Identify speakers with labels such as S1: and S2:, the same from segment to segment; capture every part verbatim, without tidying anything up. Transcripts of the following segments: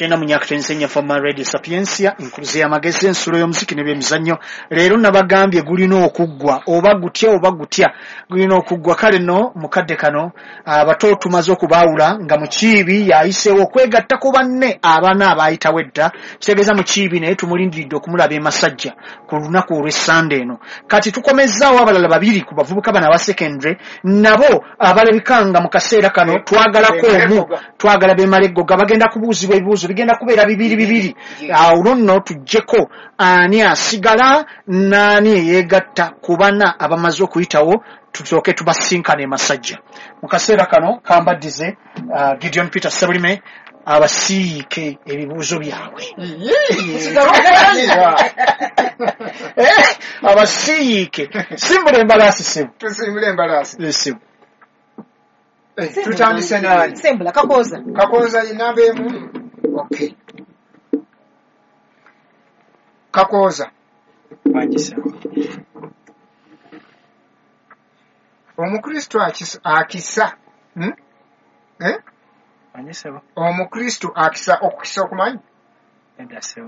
S1: Chena munyakatense former Radio Sapiensia inkuruze y'amagezi ensulo y'omuziki ne byemizannyo leero nabagambye gulina okuggwa oba gutya oba gutya gulina okuggwa kale no mukadde kano abato tumaze okubaawula nga mukiibi yayiseewo okwegatta ku banne abaana abayitawo edda kitegeeza mukiibi naye tumulindiridde okumulaba emasajja ku lunaku olw'essande eno kati tukomezzaawo abalala babiri ku bavubuka bano aba secondary nabo abalabikanga mu kaseera kano twagalako omu twagala bemalego gabagenda kubuuzibwa ebibuuzo bigenda kubeera bibiri bibiri awo nno tujjeko ani asigala nani eyeegatta ku bana abamaze okuyitawo tutooke tubasinkane masajja mu kaseera kano kambaddize uh, Gideon Peter Sabulime abasiike ebibuuzo byabwe abasiike simbula embalaasi simu
S2: tusimbula embalaasi
S1: simu
S2: tutandise nani
S3: simbula kakoza
S2: kakoza inamba emu okay kakoza
S4: Wanjisa
S2: omukristo akisa akisa hmm? eh
S4: Wanjisa
S2: omukristo akisa okukisa okumanyi
S4: endaseo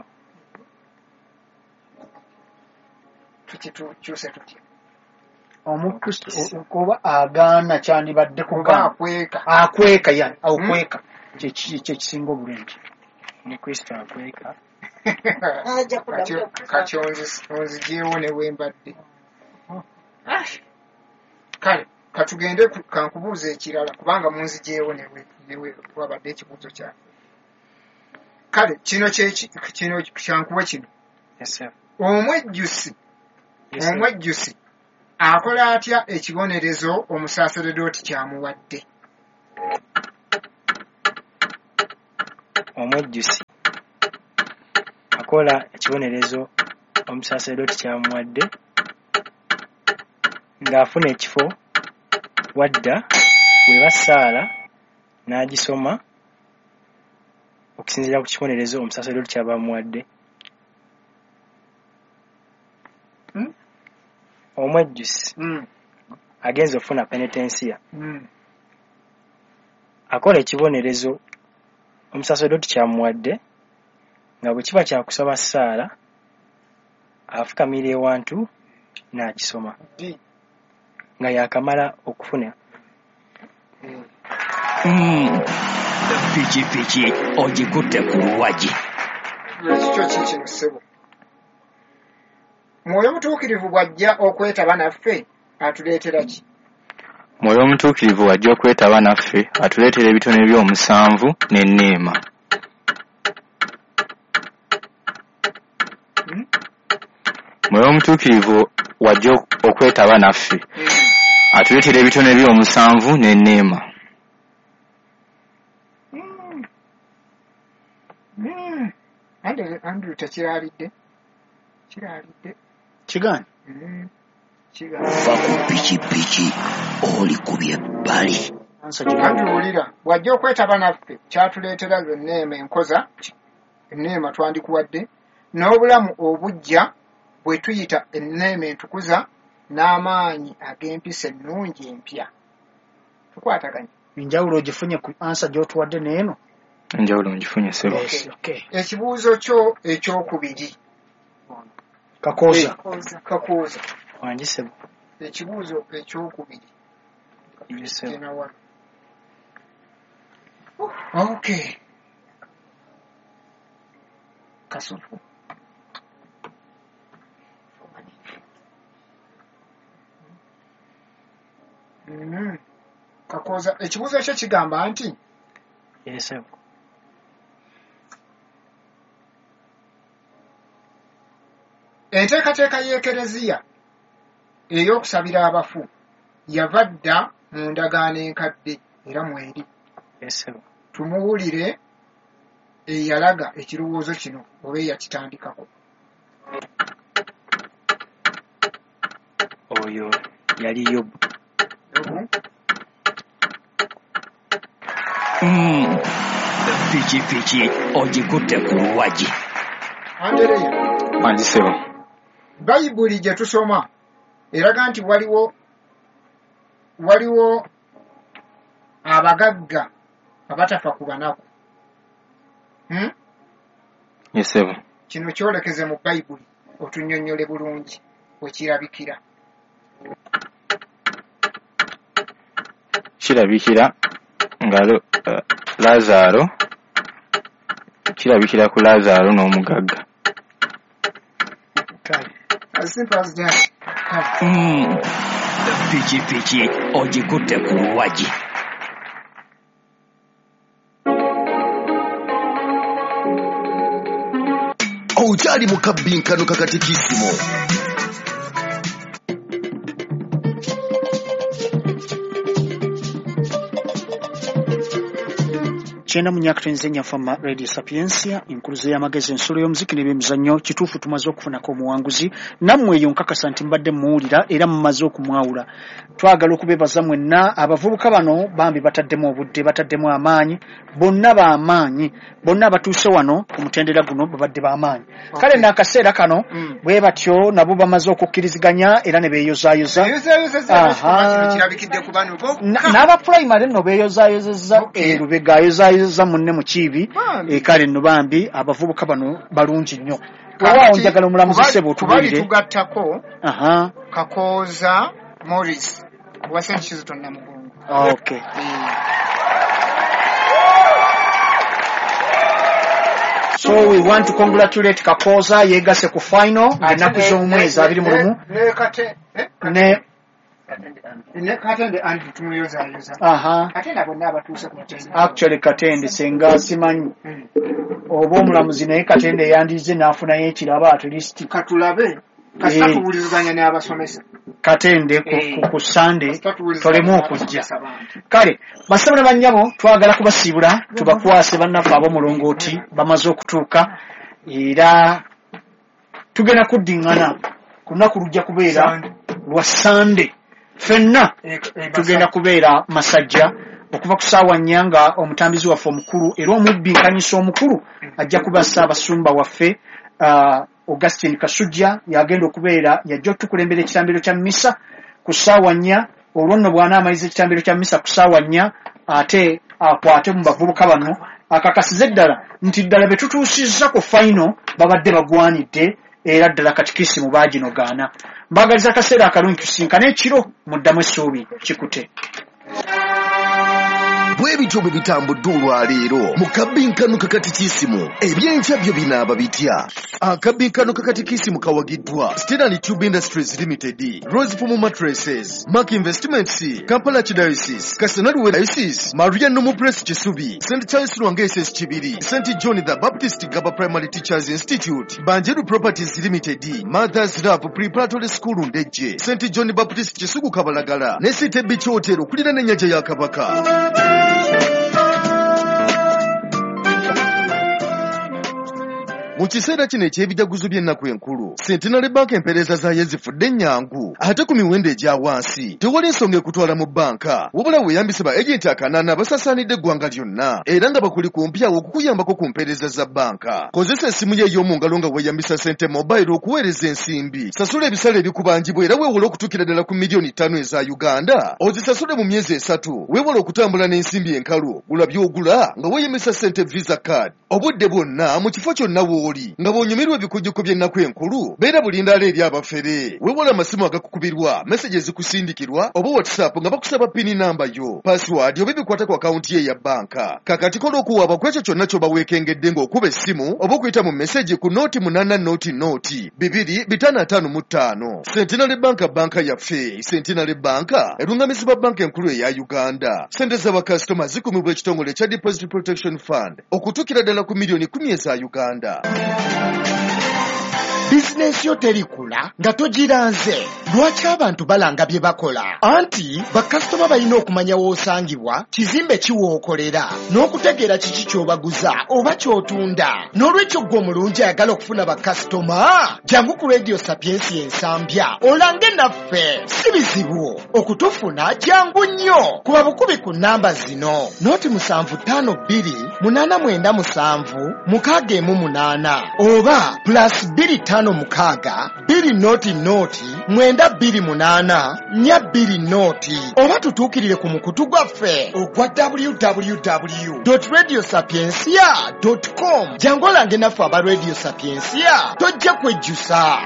S2: tukitu cyose tuki
S1: omukristo oba agaana kyandibadde
S2: kuba akweka
S1: akweka yani akweka kye kye kisinga obulungi
S4: omukristo akweka
S3: aja kudabula
S2: kachonzi onzi jewo ne wembadde kale katugende kankubuuza ekirala kubanga munzi jewo ne we newe wabadde ekibuuzo kya kale kino kyeki kino kyankuwe kino
S4: yes sir
S2: omwejjusi omwejjusi akola atya ekibonerezo omusaaseredooti kyamuwadde
S4: omwejjusi akola ekibonerezo omusaaseredooti kyamuwadde ng'afuna ekifo wadda bwe basaala n'agisoma okusinziira ku kibonerezo omusaaseredooti kyabamuwadde
S2: hmm?
S4: omwejjusi
S2: mm.
S4: agenza okufuna penitensiya
S2: mm.
S4: akola ekibonerezo omusaaseredooti kyamuwadde nga bwe kiba kyakusaba ssaala afukamira ewantu n'akisoma nga yakamala okufuna
S5: piki piki ogikutte ku luwagi
S2: ekikyo kikino ssebo mwoyo mutuukirivu bw'ajja okwetaba naffe atuleetera ki
S6: mwoyo omutuukirivu wajja okwetaba naffe atuleetera ebitone by'omusanvu n'enneema
S2: hmm?
S6: mwoyo omutuukirivu wajja okwetaba naffe atuleetera ebitone by'omusanvu n'enneema
S2: hmm. ande Andrew tekiraalidde kiraalidde
S1: kigani
S2: hmm.
S5: va ku pikipiki oli ku byebbali
S2: Andrew wulira wajja okwetaba naffe kyatuleetera enneema enkoza enneema twandikuwadde n'obulamu obujja bwe tuyita enneema entukuza n'amaanyi ag'empisa ennungi empya tukwataganye
S1: enjawulo ogifunye ku ansa gy'otuwadde n'eno
S6: enjawulo ngifunye sebo
S1: yes, okay.
S2: ekibuuzo kyo ekyokubiri
S1: kakoza
S2: kakoza
S4: wanjisebo
S2: ekibuuzo ekyokubiri
S4: yesebo
S2: okay kasulu mm kakoza ekibuuzo kyo kigamba nti
S4: yesebo
S2: enteekateeka y'ekereziya ey'okusabira abafu yava dda mu ndagaano enkadde era mweri
S4: yesebo
S2: tumuwulire eyalaga ekirowoozo kino oba eyakitandikako
S4: oyo yali yobu
S5: piki piki ogikutte ku luwagi
S2: andereya
S6: wanjisebo
S2: bayibuli gye tusoma eraga nti waliwo waliwo abagagga abatafa ku banaku hmm?
S6: Yes sir.
S2: Kino kyolekeze mu Bayibuli otunnyonnyole bulungi wekirabikira.
S6: Kirabikira nga uh, Lazaro kirabikira ku Lazaro n'omugagga.
S2: As simple as that.
S5: Mm. Piki piki ogikutte ku luwaji.
S7: Okyali mu kabbinkano kakatikisimo.
S1: Chena munyakatenze nyafama Radio Sapiensia inkuluze y'amagezi ensolo y'omuziki n'ebyemizannyo kituufu tumaze okufunako omuwanguzi nammwe eyo nkakasa nti mbadde muwulira era mumaze okumwawula. Twagala okubeebaza mwenna abavubuka bano bambi bataddemu obudde bataddemu amaanyi bonna b'amaanyi bonna abatuuse wano ku mutendera guno babadde b'amaanyi. Kale n'akaseera kano bwe batyo nabo bamaze okukkiriziganya era ne beeyozaayoza. N'aba primary nno beeyozaayozezza Lubega ayozaayoza za munne mu Kiibi e kale nno bambi abavubuka bano balungi nnyo. Waawo njagala omulamuzi Ssebo otubulire.
S2: Tugattako
S1: aha
S2: Kakooza Morris wa Saint Kizito Namugongo.
S1: Okay. So we want to congratulate Kakooza yegase ku final enaku z'omwezi abiri mu lumu
S2: ne kate
S1: ne
S2: ne katende andi tumuyoza yoza.
S1: Aha.
S2: Katende bonna abatuuse ku mutendera.
S1: Actually katende senga simanyi. Oba omulamuzi naye katende yandize n'afunayo ekiraba at least
S2: katulabe. Kasita tuwuliziganya n'abasomesa.
S1: Katende ku ku Sunday tolemu okujja. Kale basabana bannyabo twagala kubasiibula tubakwase bannaffe ab'omulongooti bamaze okutuuka era tugenda kuddingana ku lunaku lujja kubeera lwa Sunday. Fenna tugenda kubeera Masajja okuva ku ssaawa nnya nga omutambizi waffe omukulu era omubbinkanyisa omukulu ajja kuba Ssaabasumba waffe uh, Augustine Kasujja yagenda okubeera yajja okutukulembera ekitambiro kya Misa ku ssaawa nnya olwo nno bwana amaliza ekitambiro kya Misa ku ssaawa nnya ate akwate mu bavubuka bano akakasize ddala nti ddala be tutuusizza ku final babadde bagwanidde era ddala katikisimu baaginogaana. Mbagaliza akaseera akalungi tusinkane ekiro muddamu essuubi kikute.
S7: Bwe bityo bwe bitambudde olwaleero mu kabbinkano kakatikisimu ebyenkya byo binaaba bitya. Akabbinkano kakatikisimu kawagiddwa Stanley Tube Industries Limited, Rose Pomo Mattresses, Mark Investments, Kampala Archdiocese, Kasanadu Diocese, Maria Nomu Press Kisubi, Saint Charles Lwangeses Kibiri, Saint John the Baptist Gaba Primary Teachers Institute, Banjeru Properties Limited, Mother's Love Preparatory School Ndejje, Saint John Baptist Kisugu Kabalagala, ne Sitebbi Kyotero okulira n'ennyanja ya Kabaka. Mu kiseera kino eky'ebijaguzo by'ennaku enkulu Centenary Bank empeereza zaayo ezifudde ennyangu ate ku miwendo egya wansi tewali ensonga ekutwala mu banka wabula weeyambise ba agenti akanaana abasaasaanidde eggwanga lyonna era nga bakuli kumpyawo okukuyambako ku mpeereza za banka. Kozesa essimu ye ey'omu ngalo nga weeyambisa Sente Mobile okuweereza ensimbi. Sasula ebisale ebikubangibwa era weewole okutuukira ddala ku miliyoni ttaano eza Uganda ozisasule mu myezi esatu weewole okutambula n'ensimbi enkalu. Gula by'ogula nga weeyambisa Sente Visa Card obudde bwonna mu kifo kyonna w'oli nga bw'onyumirwa ebikujjuko by'ennaku enkulu beera bulindaala eri abafere. Weewole amasimu agakukubirwa meseji ezikusindikirwa oba WhatsApp nga bakusaba pini namba yo password oba ebikwata ku akawunti ye ya banka. Kakati kola okuwaaba ku ekyo kyonna ky'oba weekengedde ng'okuba essimu oba okuyita mu meseji ku nooti munaana nooti nooti bibiri bitaano ataano mu ttaano. Centenary Bank banka yaffe. Centenary Bank erungamizibwa banka enkulu eya Uganda. Sente z'abakasitoma zikumibwa ekitongole ekya Deposit Protection Fund okutuukira ddala ku miliyoni kumi eza Uganda.
S8: Bizinensi yo terikula nga togiranze. Lwaki abantu balanga bye bakola? Anti bakasitoma balina okumanya w'osangibwa, kizimbe kiwookolera, n'okutegeera kiki ky'obaguza oba ky'otunda. N'olwekyo ggwe omulungi ayagala okufuna bakasitoma, jangu ku Radio Sapiensi ensambya olange naffe. Si bizibu okutufuna, jangu nnyo. Kuba bukubi ku nnamba zino: nooti musanvu ttaano bbiri munaana mwenda musanvu mukaaga emu munaana oba plus bbiri ttaano ttaano mukaaga bbiri nooti nooti mwenda bbiri munaana nnya bbiri nooti oba tutuukirire ku mukutu gwaffe ogwa w w w dot radio sapiensia dot com jangu olange naffe aba radio sapiensia tojja kwejjusa.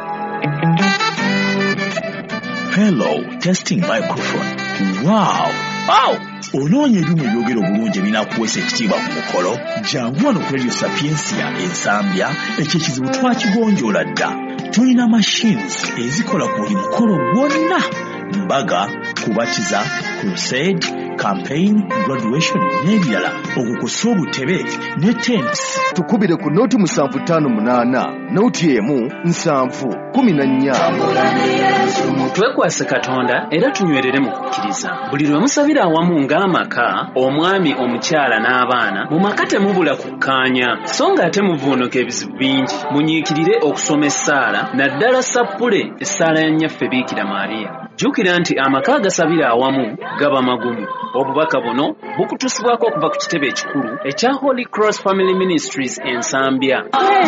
S5: Hello, testing microphone. Wow. Wow. Onoonya ebimu ebyogera obulungi ebinakuweesa ekitiibwa ku mukolo jangu wano ku radio sapiensia ensambya ekyo ekizibu twakigonjoola dda. Tulina machines ezikola ku buli mukolo gwonna: mbaga, kubatiza, crusade, campaign, graduation n'ebirala, okukusa obutebe ne tents.
S7: Tukubire ku nooti musanvu ttaano munaana nooti emu nsanvu kumi na nnya.
S9: Twekwase Katonda era tunywerere mu kukkiriza. Buli lwe musabira awamu ng'amaka, omwami, omukyala n'abaana, mu maka temubula kukkaanya so ng'ate muvuunuka ebizibu bingi. Munyiikirire okusoma essaala, naddala sappule essaala ya nnyaffe Biikira Maariya. Jjukira nti amaka agasabira awamu gaba magumu. Obubaka buno bukutusibwako okuva ku kitebe ekikulu ekya Holy Cross Family Ministries Ensambya.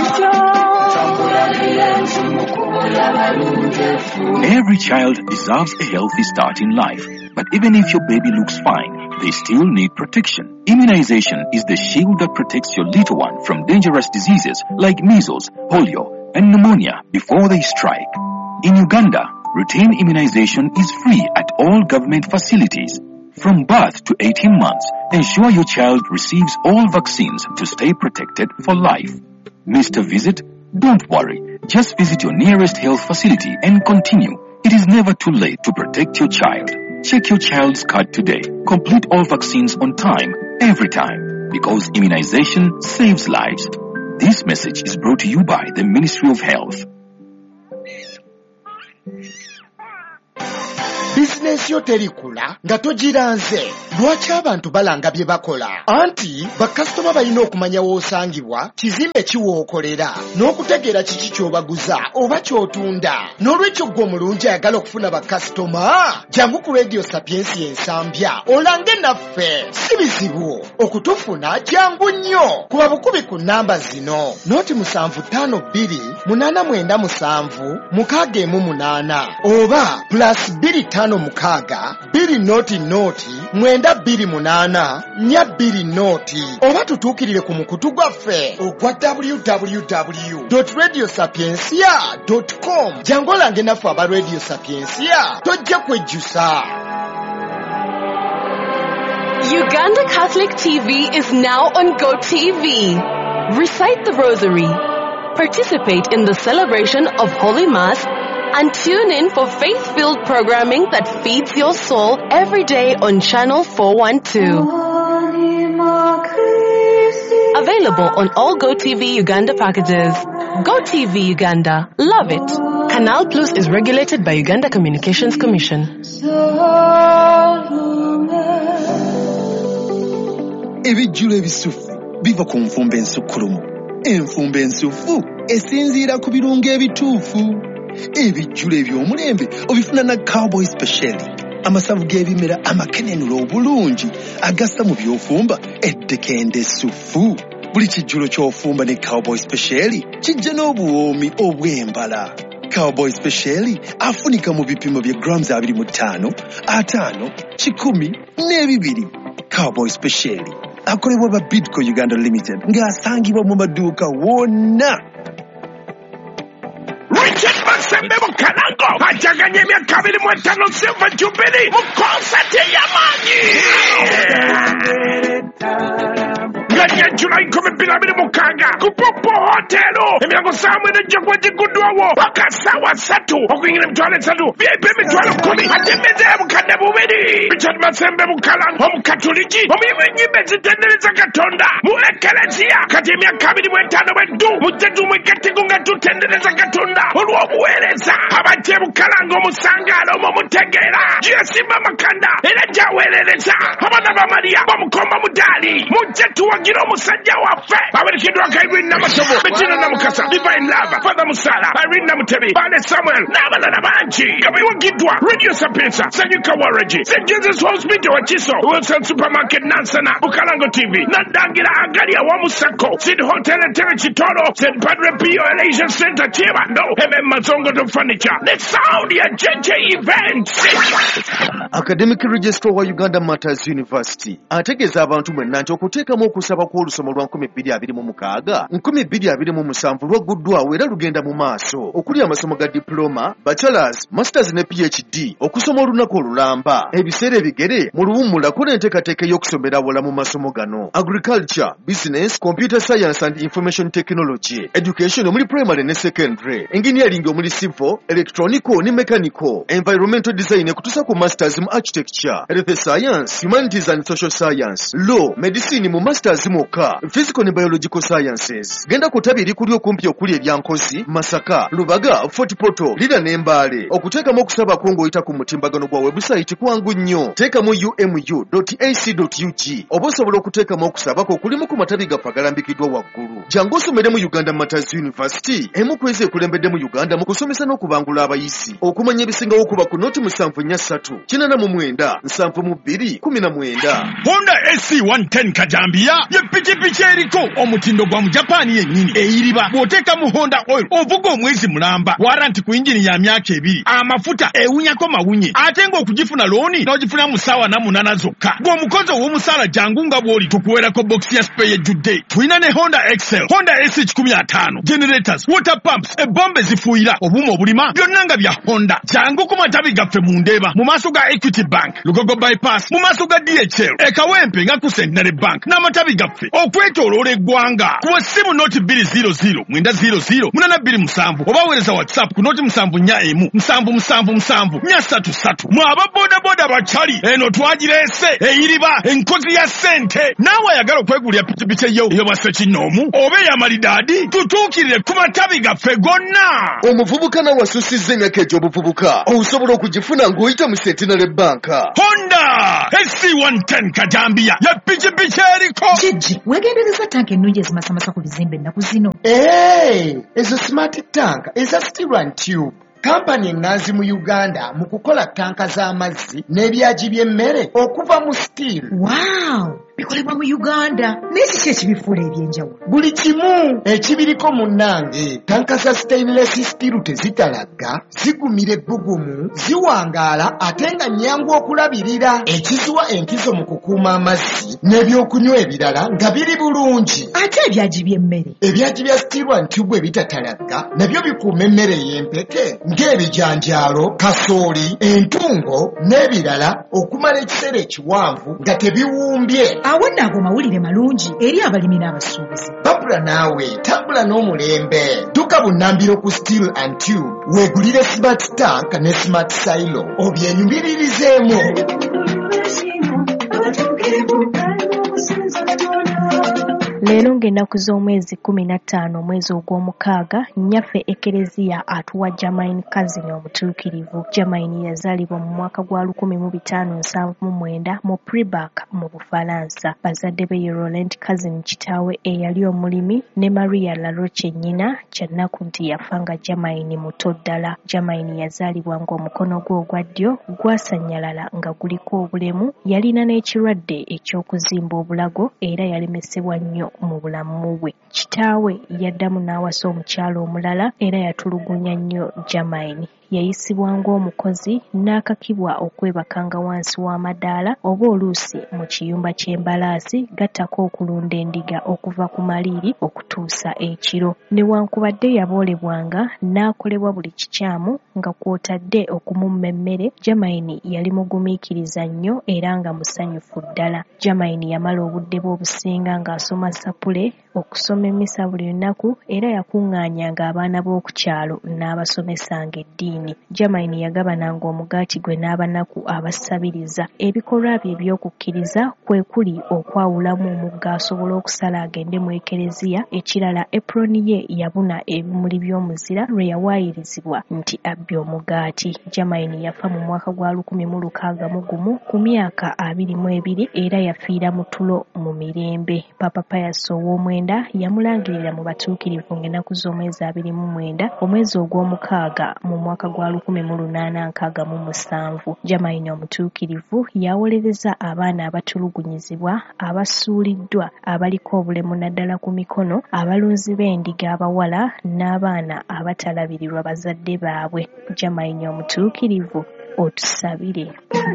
S10: Every child deserves a healthy start in life, but even if your baby looks fine, they still need protection. Immunization is the shield that protects your little one from dangerous diseases like measles, polio, and pneumonia before they strike. In Uganda, routine immunization is free at all government facilities. From birth to eighteen months, ensure your child receives all vaccines to stay protected for life. Missed a visit? Don't worry. Just visit your nearest health facility and continue. It is never too late to protect your child. Check your child's card today. Complete all vaccines on time, every time, because immunization saves lives. This message is brought to you by the Ministry of Health.
S8: Bizinesi yo terikula nga togiranze. Lwaki abantu balanga bye bakola? Anti bakasitoma balina okumanya w'osangibwa, kizimbe kiwookolera, n'okutegeera kiki ky'obaguza oba ky'otunda. N'olwekyo ggwe omulungi ayagala okufuna bakasitoma, jangu ku Radio Sapiensia Ensambya olange naffe. Si bizibu okutufuna, jangu nnyo. Kuba bukubi ku nnamba zino: nooti musanvu ttaano bbiri munaana mwenda musanvu mukaaga emu munaana, oba plus bbiri ttaano mukaaga bbiri nooti nooti mwenda bbiri munaana nnya bbiri nooti, oba tutuukirire ku mukutu gwaffe ogwa w w w dot radio sapiensia dot com. jangu olange naffe aba Radio Sapiensia tojja kwejjusa.
S11: Uganda Catholic T V is now on GoTV. Recite the Rosary, participate in the celebration of Holy Mass, and tune in for faith-filled programming that feeds your soul every day on Channel four twelve. Available on all GoTV Uganda packages. GoTV Uganda. Love it. Canal Plus is regulated by Uganda Communications Commission.
S12: Ebijjulo ebisufu biva ku nfumba ensukulumu. Enfumba ensufu esinziira ku birungo ebituufu. Ebijjulo eby'omulembe obifuna na Cowboy Special. Amasavu g'ebimera amakenenula obulungi agassa mu by'ofumba eddekende essufu. Buli kijjulo ky'ofumba ne Cowboy Special kijja n'obuwoomi obw'embala. Cowboy Special afunika mu bipimo bya grams abiri mu ttaano, ataano, kikumi n'ebibiri. Cowboy Special akolebwa ba Bidco Uganda Limited ng'asangibwa mu maduuka wonna.
S13: Richard Masembe Mukanango ajaganye emyaka abiri mu etaano Silver Jubilee mu konsati ey'amaanyi. Nganya July kumi bbiri abiri mukaaga ku Popo Hotel emiyango saa mwenda ejja kuba giguddwawo paka ssaawa ssatu okuyingira emitwalo esatu V I P emitwalo kkumi ate emmeeza ya bukadde bubiri. Richard Masembe Mukanango omukatoliki omuyimu ennyimba ezitendereza Katonda mu Ekelesiya kati emyaka abiri mu etaano bweddu mujje tumwegatteko nga tutendereza Katonda olw'obuweereza abajje Bukalanga omusangaalo omwo mutegeera gyesimba makanda era gyaweerereza abaana ba Mariya bamukomba mudaali mujje tuwagi tukuleetera omusajja waffe awerekeddwako Irene Namasabo, Bettina Namukasa, Divine Lava, Father Musala, Irene Namutebi, Bale Samuel n'abalala bangi nga beewagiddwa Radio Sapienza, Sanyuka Waragi, Saint Jesus Hospital Wakiso, Wilson Supermarket Nansana, Bukalango T V, Nadangira Agalia Wamusako, Sid Hotel Tere Chitoro, Saint Padre Pio Asian Center Chibando, M M Mazongo to Furniture, The Sound ya J J Events.
S7: Academic Registrar wa Uganda Matters University ategeeza abantu mwenna nti okuteekamu okusaba kw'olusomo lwa nkumi bbiri abiri mu mukaaga nkumi bbiri abiri mu musanvu lwaguddwawo era lugenda mu maaso okuli amasomo ga diploma, bachelors, masters ne P H D okusoma olunaku olulamba ebiseera ebigere mu luwummula kola enteekateeka y'okusomera awala mu masomo gano agriculture, business, computer science and information technology, education omuli primary ne secondary, engineering omuli civil, electronical ne mechanical, environmental design ekutuusa ku masters mu architecture, health science, humanities and social science, law, medicine mu masters mokka, physical ne biological sciences. Genda ku ttabi erikuli okumpi okuli ebyankozi, Masaka, Lubaga, Fort Portal, Lira ne Mbale. Okuteekamu okusaba kwo ng'oyita ku mutimbagano gwa website kwangu nnyo. Teekamu u m u dot a c dot u g oba osobola okuteekamu okusaba kwo kulimu ku matabi gaffe agalambikiddwa waggulu. Jangu osomere mu Uganda Matters University, emu ku ezo ekulembedde mu Uganda mu kusomesa n'okubangula abayizi. Okumanya ebisingawo okuba ku noti musanvu nnya ssatu, kinana mu mwenda, nsanvu mu bbiri, kumi na mwenda.
S5: Honda S C one ten Kajambia ye pikipiki eriko omutindo gwa mu Japan yennyini eyiriba bw'oteeka mu Honda oil ovuga omwezi mulamba, waranti ku injini ya myaka ebiri, amafuta ewunyako mawunye, ate ng'okugifuna looni n'ogifuna mu ssaawa na munaana zokka. Gw'omukozi ow'omusaala jangu nga bw'oli tukuweerako bokisi ya spare ejjudde. Tulina ne Honda Excel, Honda S kikumi ataano, generators, water pumps, ebbomba ezifuuyira, obuuma obulima, byonna nga bya Honda. Jangu ku matabi gaffe mu Ndeeba mu maaso ga Equity Bank, Lugogo bypass mu maaso ga D H L, e Kawempe nga ku Centenary Bank n'amatabi gaffe okwetooloola eggwanga. Ku essimu noti bbiri zero zero mwenda zero zero munaana bbiri musanvu oba weereza WhatsApp ku noti musanvu nnya emu musanvu musanvu musanvu nnya ssatu ssatu. Mwaba bodaboda bacali eno twagireese eyiriba enkozi ya ssente. Naawe ayagala okwegulira pikipiki eyo eyoba ssekinnoomu oba ey'amalidaadi, tutuukirire ku matabi gaffe gonna.
S7: Omuvubuka nawasuusizza emyaka egy'obuvubuka osobola okugifuna ng'oyita mu Centenary Bank.
S5: Honda S C one ten Kajambia ya pikipiki eriko.
S3: Jijji, weegendereza tanka ennungi ezimasamasa ku bizimbe ennaku zino.
S8: Hey, ezo smart tank eza steel and tube. Kampani ennanzi mu Uganda mu kukola tanka z'amazzi n'ebyagi by'emmere okuva mu steel.
S3: Wow! Bikolebwa mu Uganda. N'ekiki ekibifuula ebyenjawulo?
S8: Buli kimu ekibiriko munnange. Tanka za stainless steel tezitalagga, zigumira ebbugumu, ziwangaala ate nga nnyangu okulabirira. Ekiziwa enkizo mu kukuuma amazzi n'ebyokunywa ebirala nga biri bulungi.
S3: Ate ebyagi by'emmere?
S8: Ebyagi bya steel and tube ebitatalagga nabyo bikuuma emmere y'empeke ng'ebijanjaalo, kasooli, entungo n'ebirala okumala ekiseera ekiwanvu nga tebiwumbye.
S3: Awo nno ago mawulire malungi eri abalimi n'abasuubuzi.
S8: Babula naawe tambula n'omulembe. Dduka bunnambiro ku Steel and Tube weegulire smart tank ne smart silo obyenyumiririzemu.
S14: Leero ng'ennaku z'omwezi kumi na ttaano omwezi ogw'omukaaga, nnyaffe Ekereziya atuwa Germaine Cousin omutuukirivu. Germaine yazaalibwa mu mwaka gwa lukumi mu bitaano nsanvu mu mwenda mu Pribak mu Bufalansa. Bazadde be ye Laurent Cousin kitaawe eyali omulimi ne Maria Laroche nnyina, kyannaku nti yafa nga Germaine muto ddala. Germaine yazaalibwa ng'omukono gwe ogwa ddyo gwasannyalala nga guliko obulemu, yalina n'ekirwadde eky'okuzimba obulago era yalemesebwa nnyo mu bulamu bwe. Kitaawe yaddamu n'awasa omukyala omulala era yatulugunya nnyo Germaine. Yayisibwa ng'omukozi n'akakibwa okwebakanga wansi w'amadaala oba oluusi mu kiyumba ky'embalaasi gattako okulunda endiga okuva ku maliiri okutuusa ekiro. Newankubadde yaboolebwanga n'akolebwa buli kikyamu nga kw'otadde okumumma emmere, Germaine yali mugumiikiriza nnyo era nga musanyufu ddala. Germaine yamala obudde bwe obusinga ng'asoma sapule, okusoma emmisa buli lunaku era yakuŋŋaanyanga abaana b'oku kyalo n'abasomesanga eddiini. Germain. Germain yagabananga omugaati gwe n'abanaku abasabiriza. Ebikolwa bye eby'okukkiriza kwe kuli okwawulamu omugga asobola okusala agende mu ekereziya. Ekirala Eproni ye yabuna ebimuli by'omuzira lwe yawaayirizibwa nti abbye omugaati. Germain yafa mu mwaka gwa lukumi mu lukaaga mu gumu ku myaka abiri mu ebiri era yafiira mu tulo mu mirembe. Papa Pius ow'omwenda yamulangirira mu batuukirivu ng'ennaku z'omwezi abiri mu mwenda omwezi ogw'omukaaga mu mwaka gwa lukumi mu lunaana nkaaga mu musanvu. Germain omutuukirivu yawolereza abaana abatulugunyizibwa, abasuuliddwa, abaliko obulemu naddala ku mikono, abalunzi b'endiga abawala n'abaana abatalabirirwa bazadde baabwe. Germain omutuukirivu otusabire.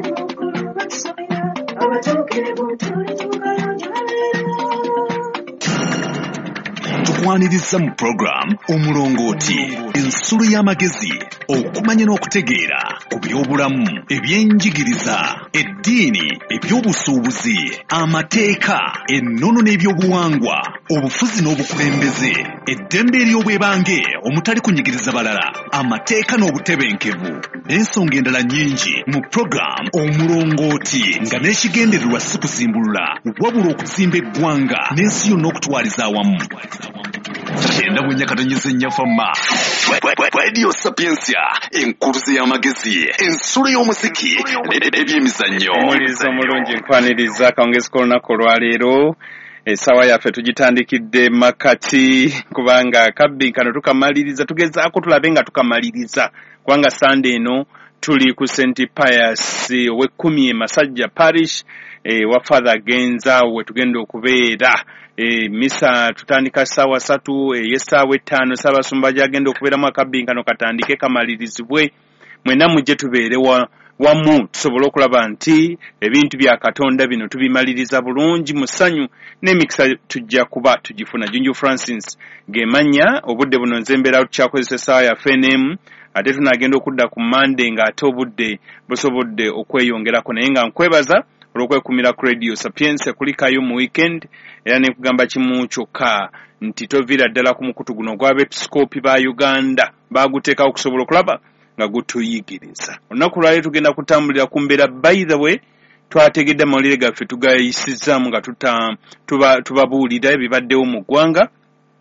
S5: Tukwaniriza mu program omulongooti ensulu y'amagezi okumanya n'okutegeera ku by'obulamu ebyenjigiriza eddiini ebyobusuubuzi amateeka ennono n'ebyobuwangwa obufuzi n'obukulembeze eddembe ery'obwebange omutali kunyigiriza balala amateeka n'obutebenkevu n'ensonga endala nnyingi mu program omulongooti nga n'ekigendererwa si kuzimbulula wabula okuzimba eggwanga n'ensi yonna okutwaliza awamu. Genda bwennyakatonyeza ennyafama Radio Sapiensia enkuluze y'amagezi ensolo y'omuziki n'ebyemizannyo.
S15: Omuliriza omulungi nkwaniriza akawungezi k'olunaku olwaleero essaawa yaffe tugitandikidde makati kubanga kabbinkano tukamaliriza tugezaako tulabe nga tukamaliriza kubanga sande eno tuli ku Saint Pius ow'ekkumi e Masajja Parish e, wa Father Genza we tugenda okubeera e, misa tutandika ssaawa ssatu ey'essaawa ettaano Ssaabasumba gy'agenda okubeeramu akabbinkano katandike kamalirizibwe mwena mujje tubeere wa wamu tusobole okulaba nti ebintu bya Katonda bino tubimaliriza bulungi mu ssanyu n'emikisa tujja kuba tugifuna. Junju Francis gemanya obudde buno nze mbeera tukyakozesa essaawa yaffe n'emu ate tunagenda okudda ku Monday ng'ate obudde busobodde okweyongerako naye nga nkwebaza olw'okwekumira ku Radio Sapiensia kulikayo mu weekend era ne kugamba kimu kyokka nti toviira ddala ku mukutu guno gw'abepisikoopi ba Uganda baaguteekawo okusobola okulaba nga gutuyigiriza. Olunaku lwaleero tugenda kutambulira ku mbeera by the way twategedde amawulire gaffe tugayisizaamu nga tuta tuba tubabuulira ebibaddewo mu ggwanga.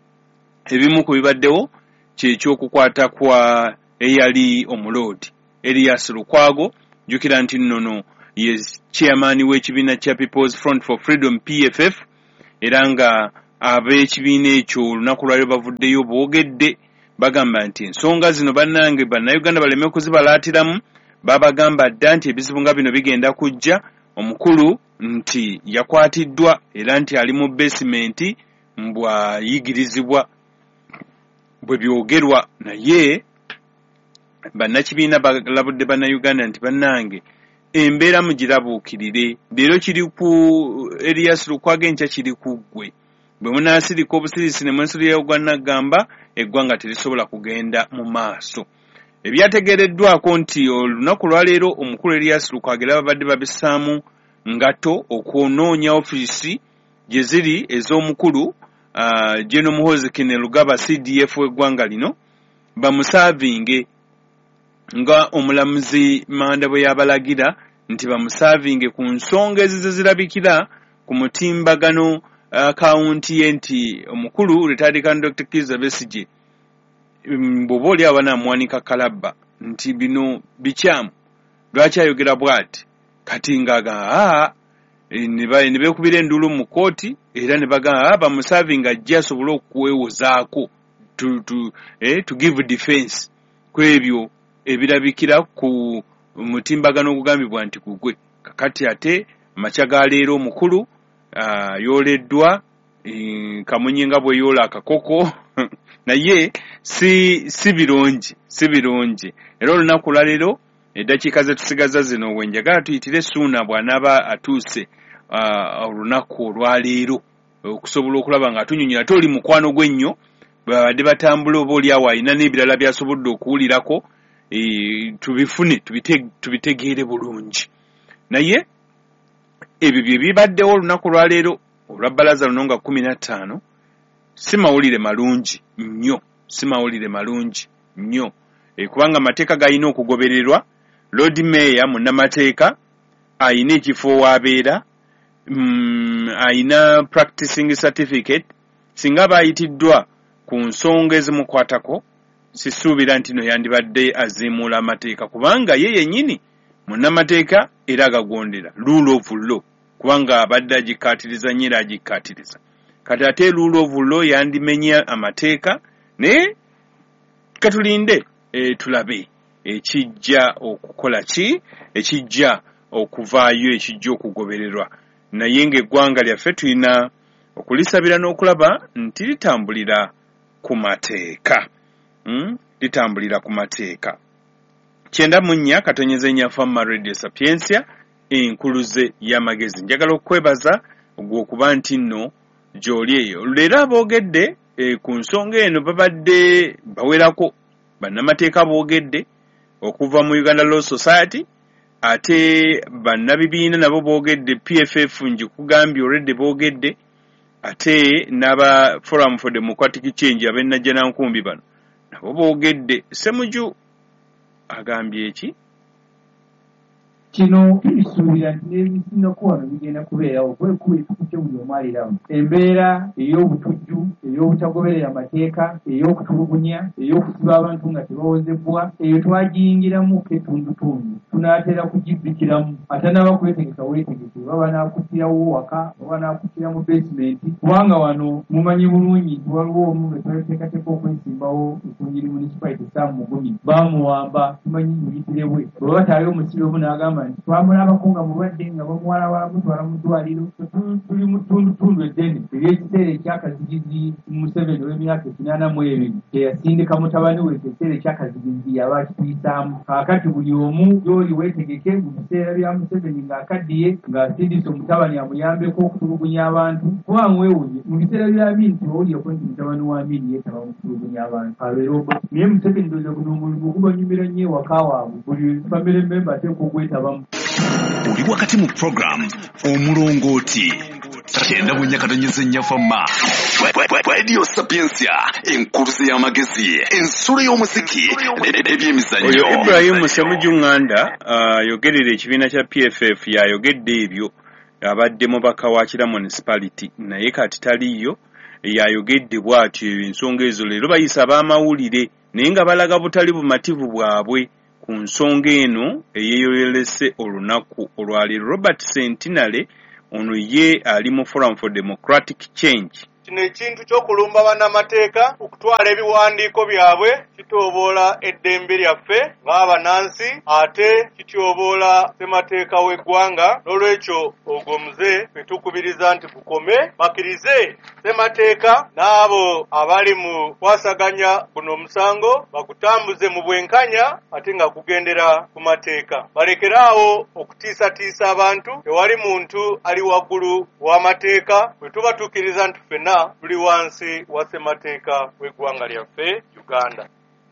S15: Ebimu ku bibaddewo kyekyokukwata kwa eyali omuloodi Elias Lukwago. Jjukira nti nnono ye chairman w'ekibiina kya People's Front for Freedom P F F era nga ab'ekibiina ekyo olunaku lwaleero bavuddeyo boogedde bagamba nti ensonga zino bannange bannayuganda baleme okuzibalaatiramu. Babagamba dda nti ebizibu nga bino bigenda kujja. Omukulu nti yakwatiddwa era nti ali mu basementi mbwayigirizibwa bwe byogerwa naye bannakibiina balabudde bannayuganda nti bannange embeera mugirabuukirire. Leero kiri ku Elias Lukwago enkya kiri ku ggwe. Bwe munaasirika obusirisi ne mwensulirayo gwannagamba eggwanga terisobola kugenda mu maaso. Ebyategeereddwako nti olunaku lwaleero omukulu Elias Lukwago era babadde babissaamu ngato okunoonya ofiisi gye ziri ez'omukulu uh, General Muhoozi Kainerugaba C D F w'eggwanga lino bamusaavinge nga omulamuzi manda bwe yabalagira nti bamusaavinge ku nsonga ezizo zirabikira ku mutimbagano akawunti ye nti omukulu retired Colonel Doctor Kizza Besigye bw'oba oli abanamwanika kalabba nti bino bikyamu lwaki ayogera bw'ati kati ng'agamba ne beekubira enduulu mu kooti era ne bagamba bamusaavinga ajja asobole okwewozaako to, to, eh, to give defense ku ebyo ebirabikira ku mutimbagano ogugambibwa nti gugwe. Kakati ate makya ga leero omukulu uh, yooleddwa e, kamunye nga bwe yoola akakoko naye si si birungi si birungi. Era olunaku lwaleero eddakiika ze tusigaza zino wenjagala tuyitire suuna bw'anaaba atuuse uh, olunaku olwaleero okusobola okulaba nga atunyonyola ate oli mukwano gw'ennyo babadde batambula oba oli awo alina n'ebirala byasobodde okuwulirako e, tubifune tubite, tubitegeere bulungi. Naye ebyo bye bibaddewo olunaku lwaleero olwa bbalaza luno nga kumi na ttaano si mawulire malungi nnyo si mawulire malungi nnyo e, kubanga amateeka galina okugobererwa. Lord Mayor munnamateeka ayina ekifo w'abeera, mm, ayina practicing certificate. Singa bayitiddwa ku nsonga ezimukwatako, sisuubira nti no yandibadde azimuula amateeka, kubanga ye yennyini munnamateeka era agagondera, rule of law, kubanga abadde agikkaatiriza nnyera agikkaatiriza. Kati ate rule of law yandimenya amateeka, naye katulinde e, tulabe ekijja okukola ki, ekijja okuvaayo, ekijja okugobererwa. Naye ng'eggwanga lyaffe tulina okulisabira n'okulaba nti litambulira ku mateeka. Mm? Litambulira ku mateeka. Kyenda mu nnya katonyeza ennyafamma Radio Sapiensia enkuluze y'amagezi. Njagala okwebaza ogw'okuba nti nno gy'oli eyo. Leero aboogedde e, ku nsonga eno babadde bawerako. Bannamateeka boogedde okuva mu Uganda Law Society, ate bannabibiina nabo boogedde, P F F njikugambye already boogedde, ate n'aba Forum for Democratic Change ab'ennajjanankumbi bano nabo boogedde. Ssemuju agambye eki?
S16: Kino kisuubira nti n'ebisinako wano bigenda kubeerawo kwekuba ekikukyo buli omu aliramu. Embeera ey'obutujju, ey'obutagoberera amateeka, ey'okutulugunya, ey'okusiba abantu nga tebawozebbwa, eyo twagiyingiramu ketundutundu. Tunaatera kugibbikiramu. Atanaba kwetegeka weetegeke, baba banaakuttirawo waka, baba banaakuttira mu basement, kubanga wano mumanyi bulungi nti waliwo omu bwe tweteekateeka okwesimbawo ekungiri municipality Sam Mugumi. Baamuwamba, tumanyi muyitire bwe. Bwe bataayo omusiri omu n'agamba nti twamulabako nga mulwadde nga bamuwala balamutwala mu ddwaliro. Tuli mu ttundutundu eddene ery'ekiseera ekyakazigizi Museveni ow'emyaka ekinaana mu ebiri teyasindika mutabani we ekiseera ekyakazigizi yaba akituyisaamu. Kaakati buli omu gy'oli weetegeke mu biseera bya Museveni ng'akaddiye ng'asindise omutabani amuyambeko okutulugunya abantu, kuba mwewuunye mu biseera bya Amin tiwawulyeko nti mutabani wa Amin yeetaba mu kutulugunya abantu. Abeera naye Museveni ndoza guno omulimu gubanyumira nnyo ewaka waabwe, buli family member ateekwa ogwetabamu.
S5: Oli wakati mu program omulongooti kyenda mu nnya katonyeza ennyafamma Radio Sapiensia enkuluze y'amagezi ensulo y'omuziki n'ebyemizannyo.
S15: Oyo Ibrahim Ssemuju Nganda ayogerera ekibiina kya P F F yayogedde ebyo abadde mubaka wa Kira municipality, naye kati taliyo. Yayogedde bw'atyo ensonga ezo leero bayisa ab'amawulire naye nga balaga butali bumativu bwabwe ku nsonga eno eyeeyolese olunaku olwaleero. Robert Sentinale ono ye ali mu Forum for Democratic Change.
S17: Kino ekintu ky'okulumba bannamateeka okutwala ebiwandiiko byabwe kitoboola eddembe lyaffe ng'abanansi, ate kityoboola ssemateeka w'eggwanga. N'olwekyo ogwo muze ffe tukubiriza nti kukome, bakirize ssemateeka n'abo abali mu kwasaganya guno omusango bagutambuze mu bwenkanya ate nga kugendera ku mateeka. Balekeraawo okutiisatiisa abantu. Tewali muntu ali waggulu w'amateeka. Bwe tuba tukkiriza nti ffenna tuli wansi wa ssemateeka w'eggwanga lyaffe Uganda.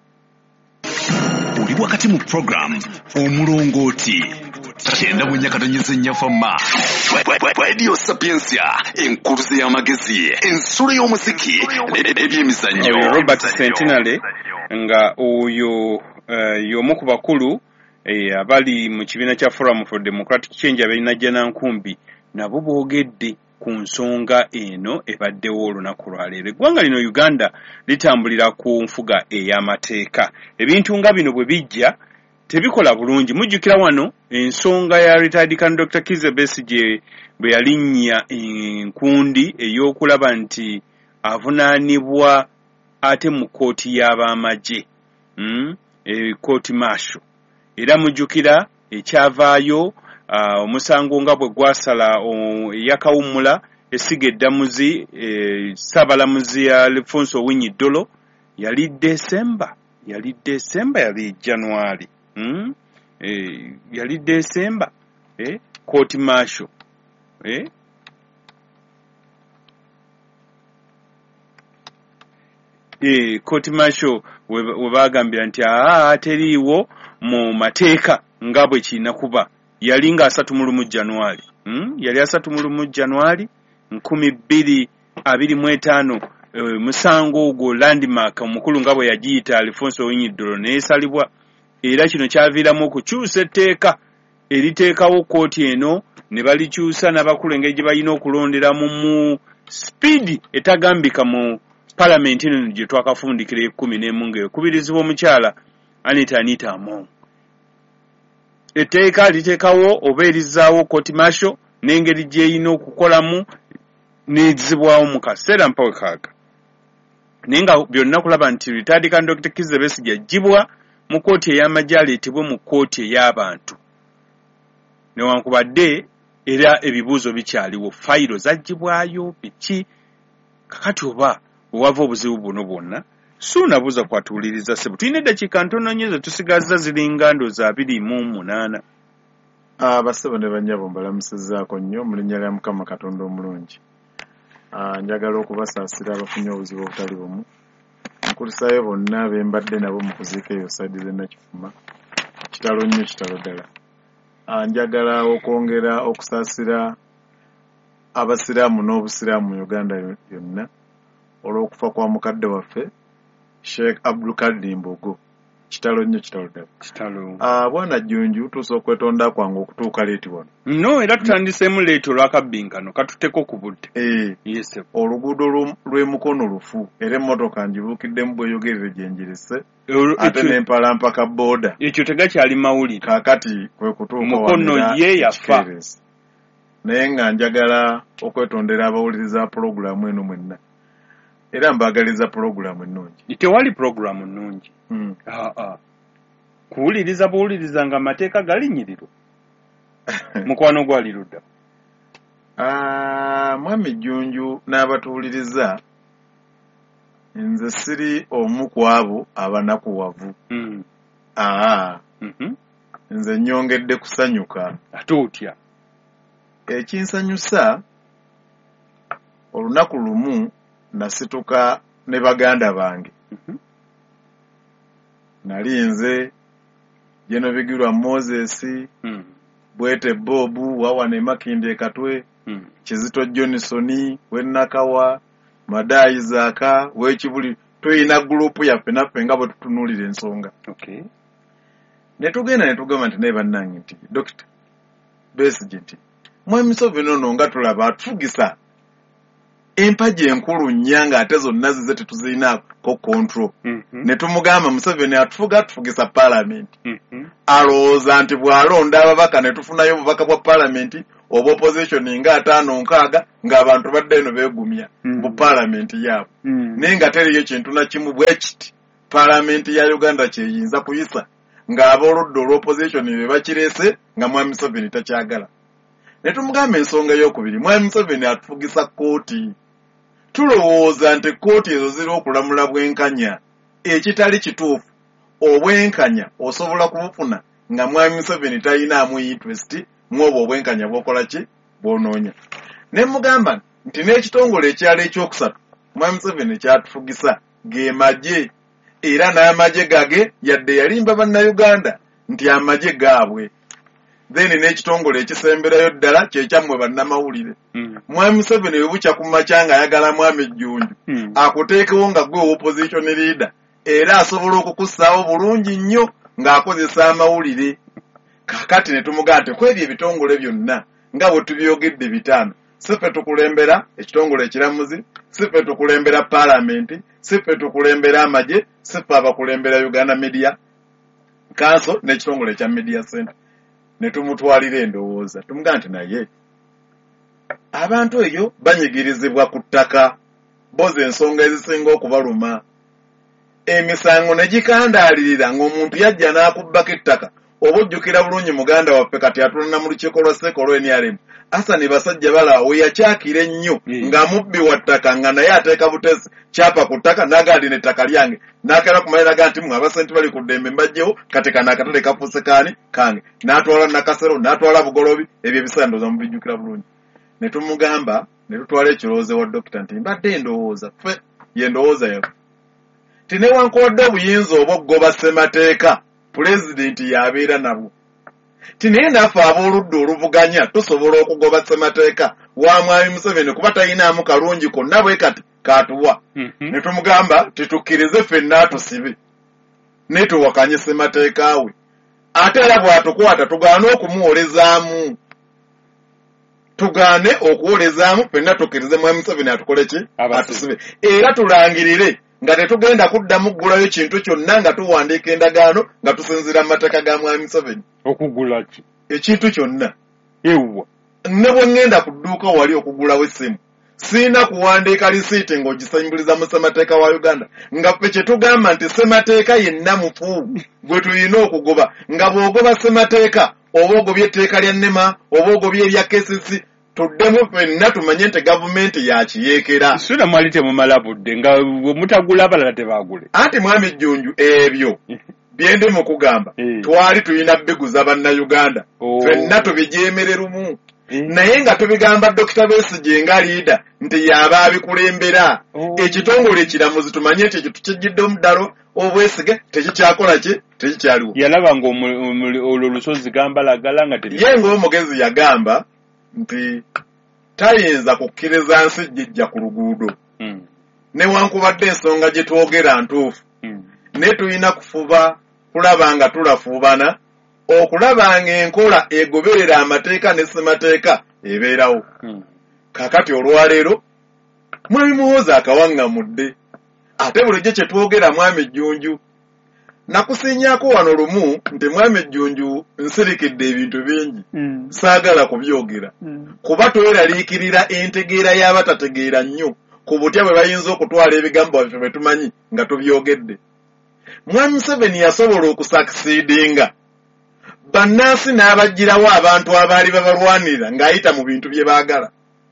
S5: Oli wakati mu program omulongooti kyenda mu nnya katonyeza ennyafamma Radio Sapiensia enkuluze y'amagezi ensulo y'omuziki n'ebyemizannyo.
S15: Robert Sentinale nga oyo uh, y'omu ku bakulu eh, abali mu kibiina kya Forum for Democratic Change ab'ennajjanankumbi nabo boogedde ku nsonga eno ebaddewo olunaku lwaleero. Eggwanga lino Uganda litambulira ku nfuga ey'amateeka. Ebintu nga bino bwe bijja tebikola bulungi. Mujjukira wano ensonga ya retired Colonel Doctor Kizza Besigye bwe yalinnya enkundi ey'okulaba nti avunaanibwa ate mu kkooti y'ab'amagye, mm? e, kkooti martial. Era mujjukira ekyavaayo Uh, omusango nga bwe gwasala uh, yakawummula esiga eddamuzi e, Ssaabalamuzi ya Alfonso Owiny Dollo yali Desemba yali Desemba yali January mm? e, yali Desemba eh? Court martial eh? E, Court martial we bagambira nti aa teriiwo mu mateeka nga bwe kiina kuba. Yali nga asatu mu lumu January. Hmm? Yali asatu mu lumu January nkumi bbiri abiri mu etaano uh, musango ogwo landmark omukulu nga bwe yagiyita Alfonso Owiny-Dollo neesalibwa era kino kyaviiramu okukyusa etteeka eriteekawo kkooti eno ne balikyusa n'abakulu engeri gye balina okulonderamu mu speed etagambika mu palamenti eno gye twakafundikira ekkumi n'emu ng'ekubirizibwa omukyala Anita Anita Among. Etteeka liteekawo oba erizaawo kkooti martial n'engeri gy'erina okukolamu n'ezzibwawo mu kaseera mpawe kaaga. Naye nga byonna kulaba nti retired Doctor Kizza Besigye aggyibwa mu kkooti ey'amagye aleetebwe mu kkooti ey'abantu. Newankubadde era ebibuuzo bikyaliwo, fayiro zaggyibwayo biki kakati oba wava obuzibu buno bwonna suunabuuza kwatuuliriza ssebo. Tulina eddakiika ntono nnyo ze tusigazza ziringa ndoozi abiri mu munaana.
S18: Abassebo ne bannyabo mbalamusizzaako nnyo mu linnya lya Mukama Katonda omulungi. Njagala okubasaasira abafunye obuzibu obutali bumu. Nkulisayo bonna be mbadde nabo mu kuziika eyo Saidi Nakifuma. Kitalo nnyo kitalo ddala. Njagala okwongera okusaasira abasiraamu n'obusiraamu mu Uganda yonna olw'okufa kwa mukadde waffe Sheikh Abdul Kadir Mbogo. Kitalo nnyo kitalo ddala.
S15: Kitalo.
S18: Ah, Bwana Jjunju tuusa okwetonda kwange okutuuka leeti wano.
S15: No, era tutandiseemu leeti olwakabbinkano katuteko ku budde.
S18: Eh,
S15: yes.
S18: Oluguudo lw'emukono lufu era emmotoka njibuukiddemu bweyogerere gye njirisse ate n'empala mpaka booda.
S15: Ekyo tegakyali mawulire.
S18: Kaakati kwe kutuuka
S15: mukono ye yafa.
S18: Naye nga njagala okwetondera abawuliriza pulogulaamu eno mwenna. Era mbagaliza pulogulaamu ennungi.
S15: Tewali pulogulaamu nnungi.
S18: Hmm.
S15: Ah, ah. Kuwuliriza buwuliriza nga amateeka galinyirirwa. Mukwano gwalirudda.
S18: Ah, Mwami Jjunju n'abatuwuliriza nze siri omu ku abo abanakuwavu.
S15: Mm.
S18: Ah.
S15: Mm-hmm.
S18: Nze nnyongedde kusanyuka.
S15: Ate otya?
S18: Ekinsanyusa olunaku lumu nasituka ne baganda bange.
S15: Mm-hmm.
S18: Nali nze Jeno Bigirwa Moses,
S15: mm.
S18: Bwete Bobu, Wawane Makinde Katwe,
S15: mm.
S18: Kizito Johnson, Wenakawa, Madai Zaka, Wechibuli, tuyina group yaffe naffe nga bwe tutunuulira ensonga.
S15: Okay.
S18: Ne tugenda ne tugamba nti naye bannange nti Doctor Besigye nti Mwami Museveni ono nga tulaba atufugisa empaji enkulu nnyo ng'ate zonna zize tetuzirinaako control.
S15: Mm-hmm.
S18: Ne tumugamba Museveni atufuga atufugisa palamenti.
S15: Mm-hmm.
S18: Alowooza nti bw'alonda ababaka ne tufunayo obubaka bwa palamenti oba opposition nga ataano nkaaga ng'abantu badde eno beegumya
S15: mm-hmm.
S18: mu palamenti yaabwe.
S15: Mm-hmm.
S18: Naye nga teriyo kintu na kimu bwe kiti palamenti ya Uganda kyeyinza kuyisa ng'abooludde olw'opposition be bakireese nga Mwami Museveni takyagala. Ne tumugamba ensonga y'okubiri, Mwami Museveni atufugisa kkooti. Tulowooza nti kkooti ezo ziri okulamula bwenkanya ekitali kituufu. Obwenkanya osobola kubufuna nga Mwami Museveni talinaamu interest mu obwo obwenkanya bw'okola ki bw'onoonya. Ne mugamba nti n'ekitongole ekyalo ekyokusatu Mwami Museveni kyatufugisa ge magye era n'amagye gage yadde yalimba bannayuganda nti amagye gaabwe. Then n'ekitongole ekisemberayo ddala kye kyammwe bannamawulire.
S15: Mm.
S18: Mwami Museveni bwe bukya ku makya ng'ayagala Mwami Jjunju
S15: mm.
S18: akuteekewo nga gwe opposition leader era asobola okukussaawo bulungi nnyo ng'akozesa amawulire. Kaakati ne tumugamba nti kwebyo ebitongole byonna nga bwe tubyogedde bitaano, si ffe tukulembera ekitongole ekiramuzi, si ffe tukulembera palamenti, si ffe tukulembera amagye, si ffe abakulembera Uganda Media Council n'ekitongole ekya Media Center. Ne tumutwalira endowooza tumugamba nti naye abantu eyo banyigirizibwa ku ttaka boza ensonga ezisinga okubaluma. Emisango ne gikandaalirira ng'omuntu yajja n'akubbako ettaka. Oba ojjukira bulungi muganda waffe kati atulana mu lukiiko lwa Sseeko olw'N R M Asani Basajja Balaawo yakyakira ennyo mm. nga mubbi wa ttaka nga naye ateeka butezi kyapa ku ttaka n'agaadi n'ettaka lyange n'akeera ku mayina ga nti mmwe abasente bali ku ddembe mbajjewo kati kana akatale kafuuse kaani kange n'atwala Nakasero n'atwala Bugolobi ebyo ebiseera ndowooza mubijjukira bulungi. Ne tumugamba ne tutwala ekirowoozo wa dokita nti mbadde endowooza ffe ye ndowooza yaffe ti newankubadde obuyinza oba okugoba ssemateeka pulezidenti yabeera nabwo ti naye naffe ab'oludda oluvuganya tusobola okugoba ssemateeka wa Mwami Museveni kuba talinaamu kalungi konna bwe kati katuwa ne tumugamba titukkirize ffenna atusibe ne tuwakanye ssemateeka we ate era bw'atukwata tugaane okumuwolezaamu tugaane okuwolezaamu ffenna tukkirize mwami Museveni atukole ki atusibe era tulangirire nga tetugenda kuddamu ggulayo kintu kyonna nga tuwandiika endagaano nga tusinziira mu mateeka ga mwami Museveni
S15: okugula ki
S18: ekintu kyonna
S15: ewwa
S18: ne bwe ŋŋenda ku dduuka wali okugulawo essimu siina kuwandiika lisiiti ng'ogisimbuliza mu ssemateeka wa Uganda nga ffe kye tugamba nti ssemateeka yenna mufu gwe tulina okugoba nga bw'ogoba ssemateeka oba ogobye etteeka lya nnema oba ogobye erya K C C tuddemu ffenna tumanye nti gavumenti yakiyeekera
S15: sula mwali temumala budde nga mutagula abalala tebaagule
S18: anti mwami Jjunju ebyo bye ndi mu kugamba twali tulina biguza bannayuganda ffenna tubijeemererumu naye nga tubigamba Dokita Besigye nga liida nti yaba abikulembera ekitongole ekiramuzi tumanye nti ekyo tukijjidde omudalo obwesige tekikyakola ki tekikyaliwo
S15: yalaba nga olwo lusozi gambalagala nga teri
S18: ye ng'omugezi yagamba nti tayinza kukkiriza nsi jjijja ku luguudo newankubadde ensonga gye twogera ntuufu naye tulina kufuba kulaba nga tulafuubana okulaba nga enkola egoberera amateeka ne ssemateeka ebeerawo kaakati olwaleero mwami Muhoozi akawaŋŋamudde ate bulijjo kye twogera mwami Jjunju nakusinyaako wano lumu nti mwami Jjunju nsirikidde ebintu bingi saagala kubyogera kuba tweraliikirira entegeera y'abatategeera nnyo ku butya bwe bayinza okutwala ebigambo baffe bwe tumanyi nga tubyogedde mwami Museveni yasobola okusakisiidinga bannansi n'abagirawo abantu abaali babalwanirira ng'ayita mu bintu bye baagala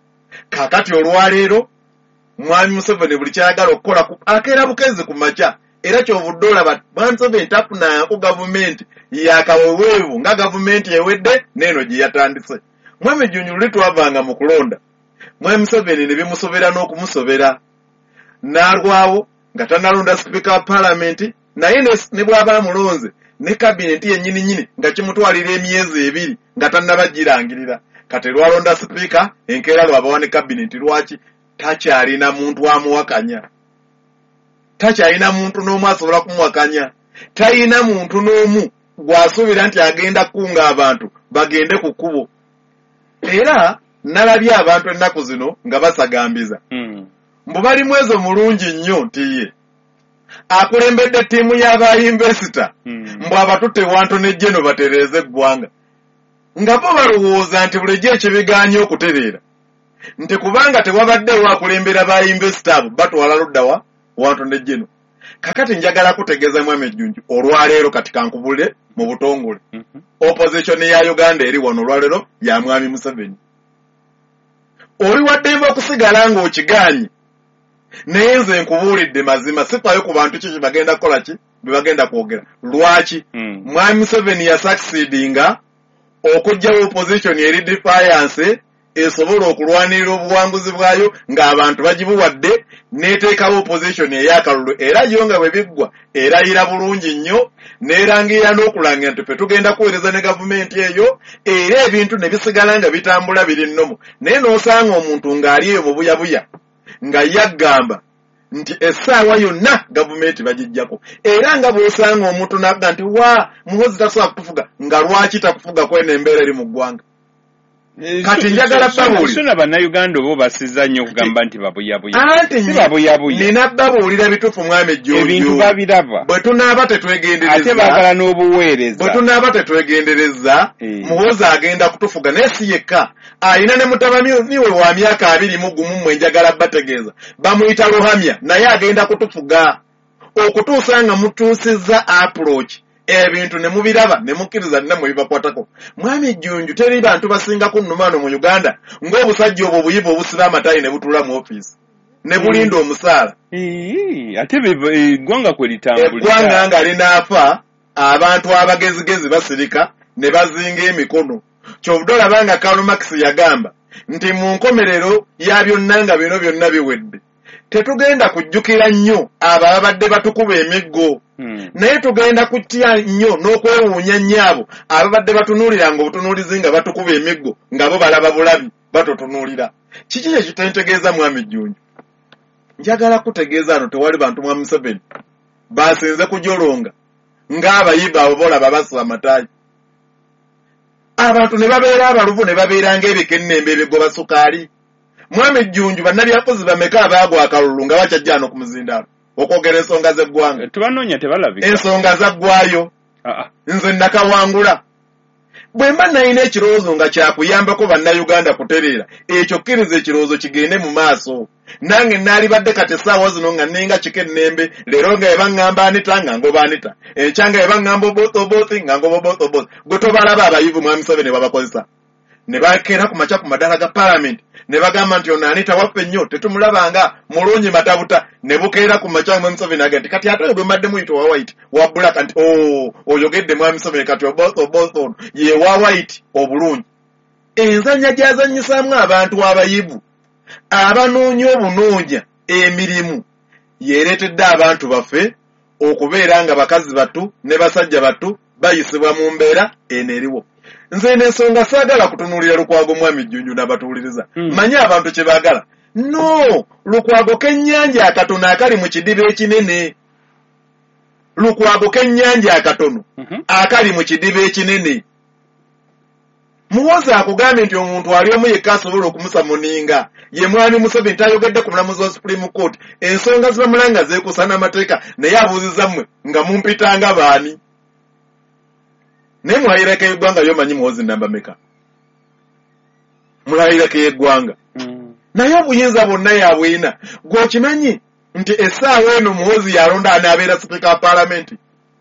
S18: kaakati olwaleero mwami Museveni buli kyayagala okukola akeera bukezi ku makya era kyovudde olaba mwami Museveni tafunaako gavumenti yakaweweevu nga gavumenti ewedde n'eno gye yatandise mwami Jjunju luli twavanga mu kulonda mwami Museveni ne bimusobera n'okumusobera n'alwawo nga tannalonda sipiika wa paalamenti naye ne bw'aba amulonze ne kabineti yennyini nyini nga kimutwalira emyezi ebiri nga tannabagirangirira kati lwalonda sipiika enkeera lwabawa ne kabineti lwaki takyalina muntu amuwakanya takyalina muntu n'omu asobola kumuwakanya talina muntu n'omu gw'asuubira nti agenda kukunga abantu bagende ku kkubo era nalabye abantu ennaku zino nga basagambiza mbu bali mwezi omulungi nnyo nti ye akulembedde ttiimu y'abayinvesita mbu abatutte wantu n'ejjeno batereeze eggwanga nga bo balowooza nti bulijjo ekibigaanye okutereera nti kubanga tewabaddewo akulembera bayinvesita abo batwala luddawa wantu n'ejjeno kakati njagala kutegeeza mwami Jjunju olwaleero kati kankubulire mu butongole opposition ya Uganda eri wano olwaleero ya mwami Museveni oli waddemba okusigala ng'okigaanye naye nze nkubuulidde mazima sifaayo ku bantu ki bagenda kukola ki bye bagenda kwogera lwaki mwami Museveni yasakisiidinga okuggyawo opposition eri defiance esobola okulwanirira obuwanguzi bwayo ng'abantu bagibuwadde n'eteekawo opposition ey'akalulu era yo nga bwe biggwa erayira bulungi nnyo n'erangirira n'okulangira nti ffe tugenda kuweereza ne gavumenti eyo era ebintu ne bisigala nga bitambula biri nnomo naye n'osanga omuntu ng'ali eyo mu buyabuya nga yaggamba nti essaawa yonna gavumenti bagijjako era nga bw'osanga omuntu n'agga nti wa Muhoozi tasobola kutufuga nga lwaki takufuga kweno embeera eri mu ggwanga kati njagala babuulira
S15: sona bannayuganda oba basiza nnyo okugamba nti babuyabuya
S18: anti
S15: si babuyabuya
S18: nina babuulira bituufu mwami Jjunju
S15: ebintu babiraba
S18: bwe tunaaba tetwegendereza
S15: ate baagala n'obuweereza
S18: bwe tunaaba tetwegendereza Muhoozi agenda kutufuga naye si yekka alina ne mutabani we wa myaka abiri mu gumu mmwe njagala bategeeza bamuyita Luhamya naye agenda kutufuga okutuusa nga mutuusizza approach ebintu ne mubiraba ne mukkiriza nne mwe bibakwatako mwami Jjunju teri bantu basinga ku nnumano mu Uganda ng'obusajja obwo buyivu obusiba amatayi ne butuula mu ofiisi ne bulinda omusaala
S15: ate eggwanga kwe litambulira
S18: eggwanga nga linaafa abantu abagezigezi basirika ne bazinga emikono kyovudde olaba nga Karl Marx yagamba nti mu nkomerero ya byonna nga bino byonna biwedde tetugenda kujjukira nnyo abo ababadde batukuba emiggo naye tugenda kutya nnyo n'okwewuunya nnyo abo ababadde batunuulira nga obutunuulizi nga batukuba emiggo nga bo balaba bulabi batotunuulira kiki ekitentegeeza mwami Jjunju njagala kutegeeza ano tewali bantu mwa Museveni basinze kujolonga ng'abayiba abo bolaba basuba amatayi abantu ne babeera abaluvu ne babeera ng'ebikennembe ebigoba sukaali. Mwami Jjunju bannabyakozi bameka abaagwa akalulu nga bakyajjano ku muzindaalo okwogera ensonga z'eggwanga.
S15: Tebanoonya tebalabika.
S18: Ensonga zaggwayo. Nze nakawangula. Bwe mba nalina ekirowoozo nga kyakuyambako bannayuganda kutereera, ekyo kkiriza ekirowoozo kigende mu maaso. Nange naalibadde kati essaawa zino nga nenga kikennembe, leero nga eba ŋŋamba Anita nga ngoba Anita, ekyanga eba ŋŋamba Oboth nga ngoba Oboth. Gwe tobalaba abayivu Mwami Museveni babakozesa. Ne bakeera ku makya ku madala ga paalamenti ne bagamba nti ono Anita waffe nnyo tetumulabanga mulungi matabuta, ne bukeera ku makya Mwami Museveni aga nti kati ate gwe mbadde muyita wa White wa Black nti o oyogedde Mwami Museveni kati Oboth Oboth ono ye wa White obulungi. Enzanya gyazanyisaamu abantu abayivu abanoonya obunoonya emirimu yeereetedde abantu baffe okubeera nga bakazi batu ne basajja batu bayisibwa mu mbeera eno eriwo. Nze n'ensonga saagala kutunuulira Lukwago Mwami Jjunju n'abatuuliriza. Hmm. Manyi abantu kye baagala. No, Lukwago k'ennyanja akatono akali mu kidiba ekinene. Lukwago k'ennyanja akatono mm-hmm. akali mu kidiba ekinene. Muwozi akugambye nti omuntu ali omu yekka asobola okumusa muninga. Ye Mwami Museveni tayogedde ku mulamuzi wa Supreme Court. Ensonga zibamulanga zeekusa n'amateeka naye abuuziza mmwe nga mumpitanga baani. Naye mulayirako eggwanga yomanyi muwozi namba meka. Mulayirako eggwanga. Mm. Naye obuyinza bwonna yabwina. Gwe okimanyi nti essaawa eno muwozi yalonda anaabeera sipiika wa paalamenti.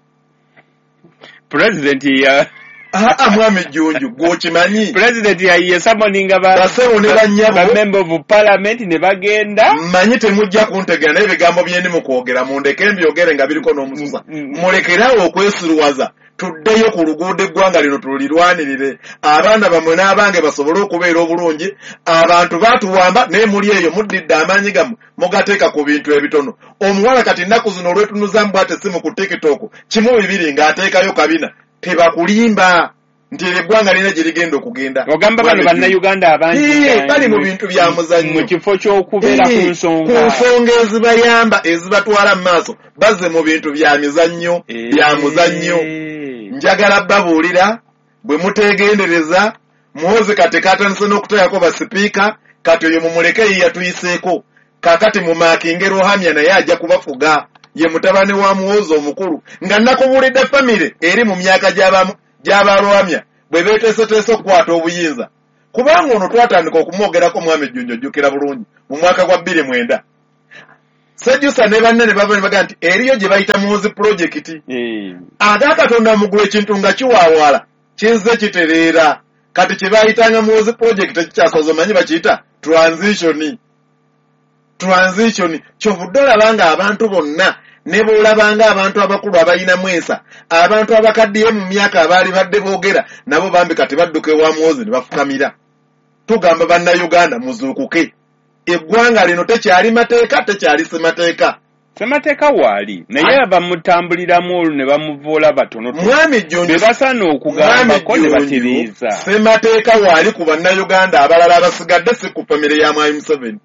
S15: President ya
S18: Ah, Mwami Jjunju, gwe okimanyi.
S15: President yayiye summoninga ba
S18: basewo ne bannyabo
S15: ba member of parliament ne bagenda.
S18: Mmanyi temujja kuntegera naye ebigambo byendi mu kwogera mundeke mbyogere nga biriko n'omususa. Mulekerawo okwesiruwaza. Tuddeyo ku luguudo eggwanga lino tulirwanirire. Abaana bamwe n'abange basobole okubeera obulungi. Abantu baatuwamba naye muli eyo muddidde amaanyi gammwe mugateeka ku bintu ebitono. Omuwala kati nnaku zino olwetunuzamu bw'ate si mu ku TikTok kimu bibiri ng'ateekayo kabina. Tebakulimba nti eggwanga lina gye ligenda okugenda.
S15: Ogamba bano bannayuganda abangi
S18: bali mu bintu bya muzannyo
S15: mu kifo ky'okubeera ku nsonga
S18: ku nsonga ezibayamba ezibatwala mu maaso bazze mu bintu bya mizannyo bya muzannyo. Njagala babuulira bwe muteegendereza muwozi kati katandise n'okuteekako basipiika kati oyo mumuleke ye yatuyiseeko kaakati mu maakinge Rohamya naye ajja kubafuga. Ye mutabani wa muwozi omukulu nga nakubuulidde famire eri mu myaka gy'aba Rohamya bwe beeteeseteese okukwata obuyinza. Kubanga ono twatandika okumwogerako Mwami Jjunju ojjukira bulungi mu mwaka gwa bbiri mwenda. Sejjusa ne banne ne bava ne bagamba nti eriyo gye bayita muwozi pulojekiti. Ate Katonda mugulu ekintu nga kiwaawala kizze kitereera. Kati kye bayitanga muwozi pulojekiti kikyasoza omanyi bakiyita transition. Transition kyovudde olabanga abantu bonna ne boolabanga abantu abakulu abalina mwesa abantu abakaddiye mu myaka abaali badde boogera nabo bambi kati badduka ewa muwozi ne bafukamira. Tugamba bannayuganda muzuukuke. Eggwanga lino tekyali mateeka tekyali semateeka.
S15: Semateeka waali naye abamutambuliramu ne bamuvoola batono.
S18: Mwami Jjunju
S15: be basaana okugambako ne batereeza.
S18: Semateeka waali ku bannayuganda abalala abasigadde si ku famire ya Mwami Museveni.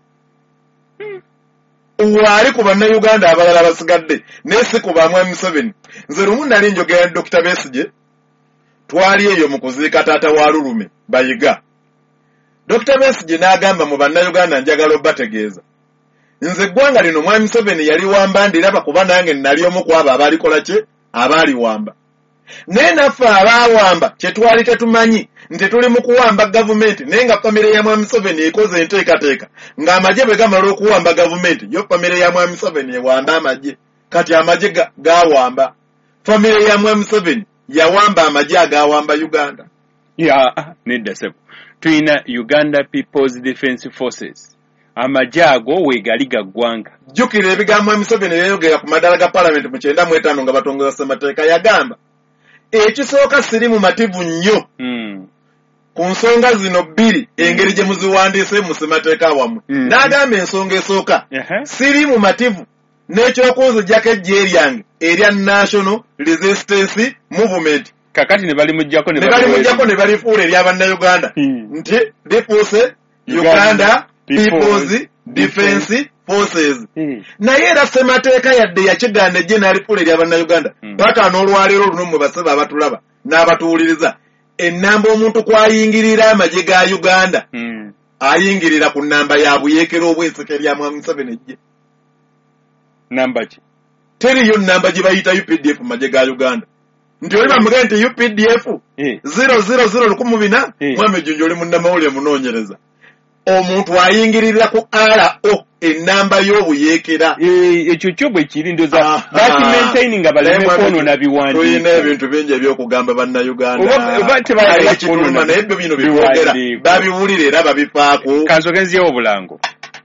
S18: Waali ku bannayuganda abalala basigadde naye si ku ba Mwami Museveni. Nze lumu nali njogera ne Dokita Besigye twali eyo mu kuziika taata wa Lulume Bayiga. Dokita Besigye n'agamba mu bannayuganda njagala obbategeeza. Nze eggwanga lino Mwami Museveni yali wamba ndiraba kuba nange nali omu ku abo abaalikola kye abaali wamba. Naye naffe abaawamba kye twali tetumanyi nti tuli mu kuwamba gavumenti naye nga famire ya Mwami Museveni ekoze enteekateeka ng'amagye bwe gamala okuwamba gavumenti yo famire ya Mwami Museveni ewamba amagye. Kati amagye gaawamba. Famire ya Mwami Museveni yawamba amagye agawamba Uganda.
S15: Ya nedda sebo. Tuyina Uganda People's Defence Forces. Amagye ago weegali ga ggwanga.
S18: Jjukira ebigambo Mwami Museveni yayogera ku madala ga paalamenti mu kyenda mu etaano nga batongoza ssemateeka yagamba ekisooka siri mu mativu nnyo
S15: mm.
S18: ku nsonga zino bbiri engeri gye muziwandiise mu ssemateeka awamu. Mm. N'agamba ensonga esooka
S15: uh-huh.
S18: siri mu mativu n'ekyokunzijjako eggye lyange erya National Resistance Movement.
S15: Kakati ne bali mujjako
S18: ne bali mujjako ne balifuula eri abannayuganda mm. nti lifuuse Uganda, Uganda People's Defense Forces. Naye era ssemateeka yadde yakigaana General Pule lya bannayuganda paka n'olwaleero luno mwe basaba abatulaba n'abatuwuliriza ennamba omuntu kwayingirira amagye ga Uganda ayingirira ku nnamba ya buyeekera obweseke lya Mwami Museveni ejje.
S15: Namba ki?
S18: Teriyo nnamba gye bayita U P D F mu magye ga Uganda. Nti oli bamugamba nti U P D F zero zero zero lukumi bina Mwami Jjunju oli munnamawulire munoonyereza. Omuntu ayingirira ku R O ennamba y'obuyeekera.
S15: Ekyo kyo bwe kiri ndoza baki maintaining abaleme kono na biwandi.
S18: Tuyina ebintu bingi ebyokugamba bannayuganda.
S15: Oba tebayina
S18: kono na ebyo bino bikwogera babiwulira era babifaako.
S15: Kansogenzeewo obulango.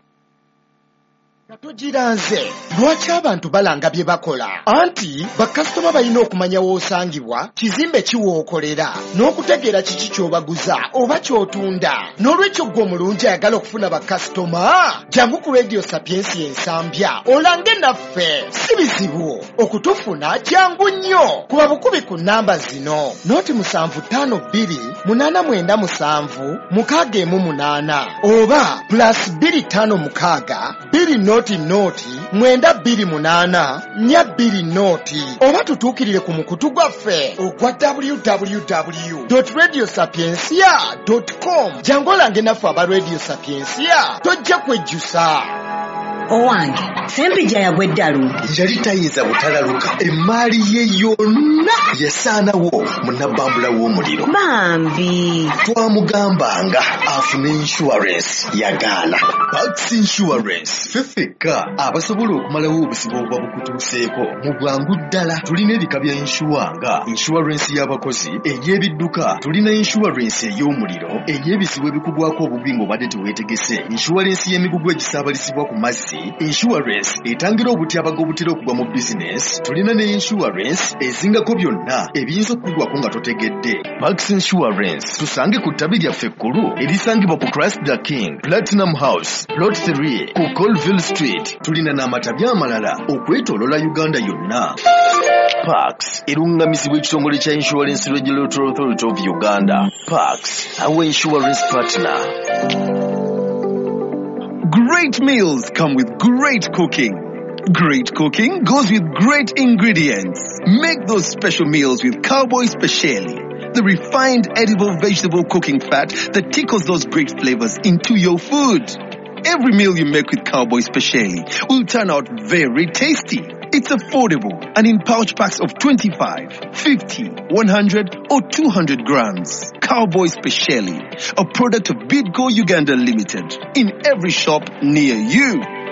S8: Togiranze lwaki abantu balanga bye bakola anti bakasitoma balina okumanya w'osangibwa kizimbe kiwookolera n'okutegeera kiki ky'obaguza oba ky'otunda n'olwekyo gwe omulungi ayagala okufuna bakasitoma jangu ku Radio Sapiensi ensambya olange naffe si bizibu okutufuna jangu nnyo kuba bukubi ku nnamba zino noti musanvu ttaano bbiri munaana mwenda musanvu mukaaga emu munaana oba plus bbiri ttaano mukaaga bbiri noti noti mwenda bbiri munaana nnya bbiri noti oba tutuukirire ku mukutu gwaffe ogwa w w w dot radio sapiensia dot com jangu olange naffe aba Radio Sapiensia tojja kwejjusa.
S3: Owange Sempija yagwa eddalu
S7: yali tayinza butalaluka emmaali ye yonna yasaanawo munabbambula w'omuliro
S3: bambi
S7: twamugambanga afune insurance yagaana. Pax Insurance fefeka abasobola okumalawo obusibo obuba bukutuuseeko mu bwangu ddala. Tulina ebika bya insuwanga insurance y'abakozi ey'ebidduka, tulina insurance ey'omuliro, ey'ebisibo ebikugwako obubi ng'obadde teweetegese, insurance y'emigugu egisaabalisibwa ku mazzi, insurance etangira obutyabaga obutera okugwa mu business, tulina ne insurance ezingako byonna ebiyinza okukugwako nga totegedde. Pax Insurance tusange ku ttabi lyaffe ekkulu erisangibwa ku Christ the King Platinum House Plot three ku Colville Street. Tulina n'amatabi amalala okwetoolola Uganda yonna. Pax erungamizibwa ekitongole kya Insurance Regulatory Authority of Uganda. Pax, our insurance partner.
S12: Great meals come with great cooking. Great cooking goes with great ingredients. Make those special meals with Cowboy Speciale, the refined edible vegetable cooking fat that tickles those great flavors into your food. Every meal you make with Cowboy Speciale will turn out very tasty. It's affordable and in pouch packs of twenty-five, fifty, one hundred or two hundred grams. Cowboy Speciale, a product of Bidco Uganda Limited, in every shop near you.